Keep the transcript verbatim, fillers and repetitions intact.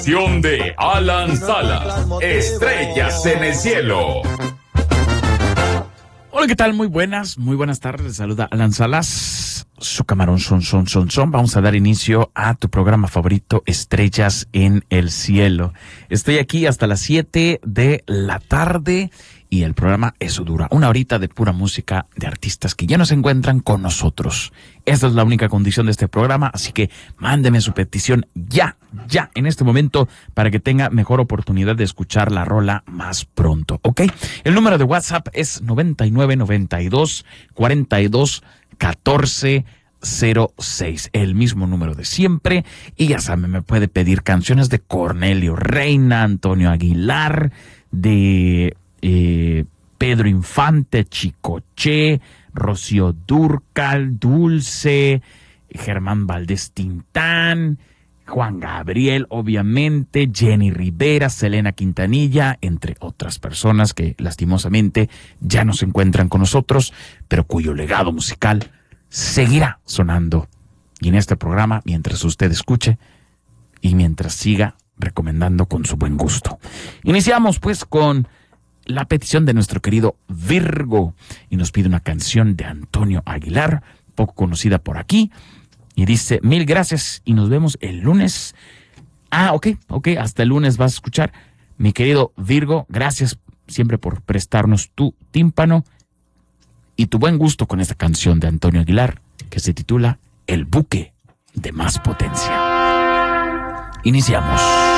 De Alan Salas, Estrellas en el Cielo. Hola, ¿qué tal? Muy buenas, muy buenas tardes. Les saluda Alan Salas, su camarón son, son, son, son. Vamos a dar inicio a tu programa favorito, Estrellas en el Cielo. Estoy aquí hasta las siete de la tarde y el programa, eso dura una horita de pura música de artistas que ya no se encuentran con nosotros. Esta es la única condición de este programa, así que mándeme su petición ya, ya, en este momento, para que tenga mejor oportunidad de escuchar la rola más pronto, ¿ok? El número de WhatsApp es noventa y nueve noventa y dos cuarenta y dos catorce cero seis, el mismo número de siempre, y ya saben, me puede pedir canciones de Cornelio Reina, Antonio Aguilar, de eh, Pedro Infante, Chicoche, Rocío Dúrcal, Dulce, Germán Valdés Tintán, Juan Gabriel, obviamente, Jenny Rivera, Selena Quintanilla, entre otras personas que lastimosamente ya no se encuentran con nosotros, pero cuyo legado musical seguirá sonando. Y en este programa, mientras usted escuche y mientras siga recomendando con su buen gusto. Iniciamos pues con la petición de nuestro querido Virgo, y nos pide una canción de Antonio Aguilar, poco conocida por aquí, y dice: mil gracias y nos vemos el lunes. Ah, ok, ok, hasta el lunes vas a escuchar. Mi querido Virgo, gracias siempre por prestarnos tu tímpano y tu buen gusto con esta canción de Antonio Aguilar, que se titula El buque de más potencia. Iniciamos.